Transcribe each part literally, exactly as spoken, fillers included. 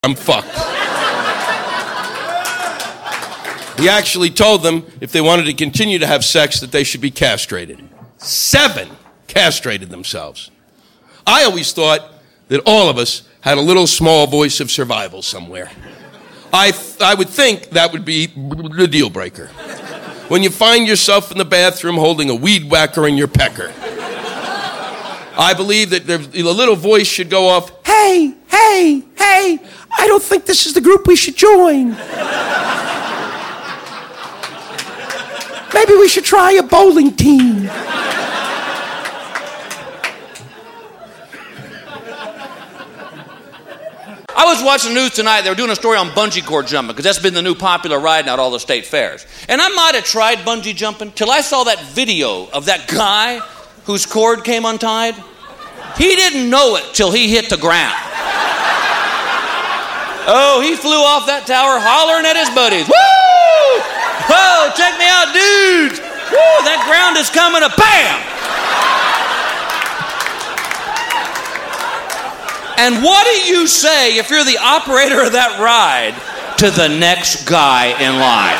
I'm fucked. He actually told them if they wanted to continue to have sex that they should be castrated. Seven castrated themselves. I always thought that all of us had a little small voice of survival somewhere. I th- I would think that would be the deal breaker. When you find yourself in the bathroom holding a weed whacker in your pecker. I believe that there, a little voice should go off, hey, hey, hey, I don't think this is the group we should join. Maybe we should try a bowling team. I was watching the news tonight. They were doing a story on bungee cord jumping because that's been the new popular ride now at all the state fairs. And I might have tried bungee jumping till I saw that video of that guy whose cord came untied. He didn't know it till he hit the ground. Oh, he flew off that tower hollering at his buddies. Woo! Whoa, check me out, dudes. Woo, that ground is coming up. Bam! And what do you say if you're the operator of that ride to the next guy in line?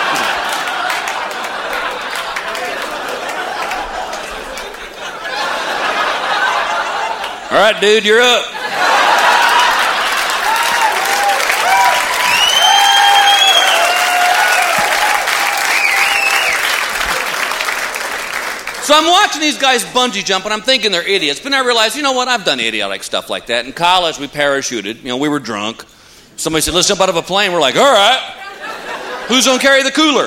All right, dude, you're up. So I'm watching these guys bungee jump, and I'm thinking they're idiots. But then I realized, you know what? I've done idiotic stuff like that. In college, we parachuted. You know, we were drunk. Somebody said, let's jump out of a plane. We're like, all right. Who's going to carry the cooler?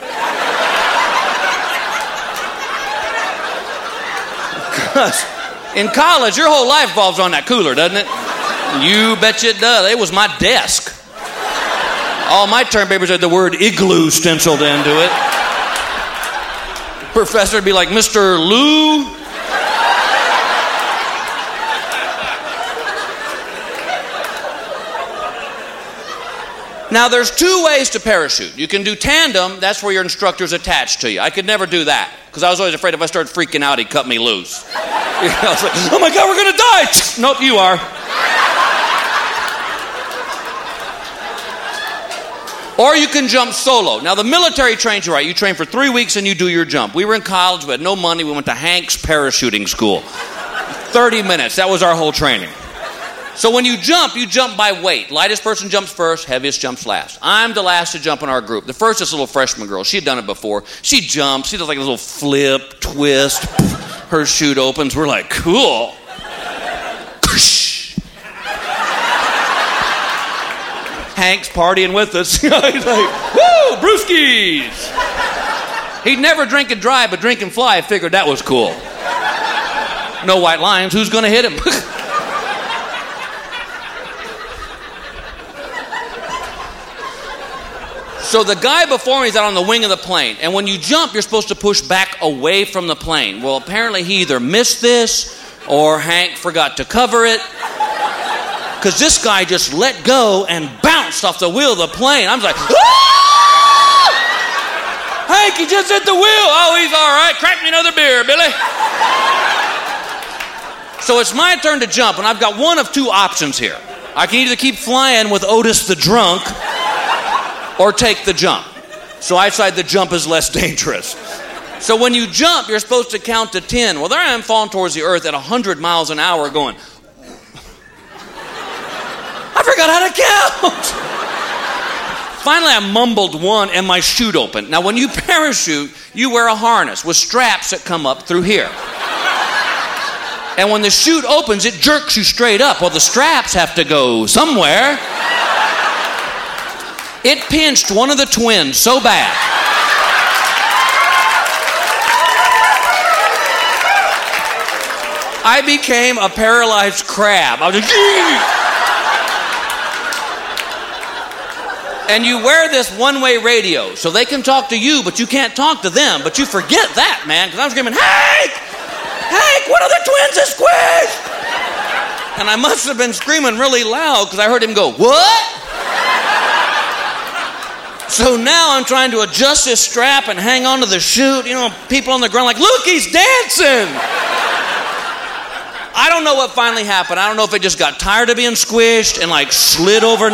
Because in college, your whole life revolves on that cooler, doesn't it? You bet you it does. It was my desk. All my term papers had the word igloo stenciled into it. Professor would be like, Mister Lou. Now, there's two ways to parachute. You can do tandem. That's where your instructor's attached to you. I could never do that because I was always afraid if I started freaking out, he'd cut me loose. You know, I was like, oh my God, we're going to die. Nope, you are. Or you can jump solo. Now, the military trains you right. You train for three weeks and you do your jump. We were in college. We had no money. We went to Hank's parachuting school. thirty minutes. That was our whole training. So when you jump, you jump by weight. Lightest person jumps first. Heaviest jumps last. I'm the last to jump in our group. The first is this little freshman girl. She had done it before. She jumps. She does like a little flip, twist. Her chute opens. We're like, cool. Hank's partying with us. He's like, woo, brewskis. He'd never drink and drive, but drink and fly. I figured that was cool. No white lines. Who's going to hit him? So the guy before me is out on the wing of the plane. And when you jump, you're supposed to push back away from the plane. Well, apparently he either missed this or Hank forgot to cover it. Because this guy just let go and bounced off the wheel of the plane. I'm like, ah! Hank, he just hit the wheel. Oh, he's all right. Crack me another beer, Billy. So it's my turn to jump, and I've got one of two options here. I can either keep flying with Otis the drunk or take the jump. So I decide the jump is less dangerous. So when you jump, you're supposed to count to ten. Well, there I am falling towards the earth at one hundred miles an hour going, I forgot how to count. Finally, I mumbled one and my chute opened. Now, when you parachute, you wear a harness with straps that come up through here. And when the chute opens, it jerks you straight up. Well, the straps have to go somewhere. It pinched one of the twins so bad. I became a paralyzed crab. I was like, Gee! And you wear this one-way radio, so they can talk to you, but you can't talk to them. But you forget that, man, because I'm screaming, Hank! Hank, one of the twins is squished! And I must have been screaming really loud because I heard him go, what? So now I'm trying to adjust this strap and hang onto the chute. You know, people on the ground like, look, he's dancing! I don't know what finally happened. I don't know if it just got tired of being squished and like slid over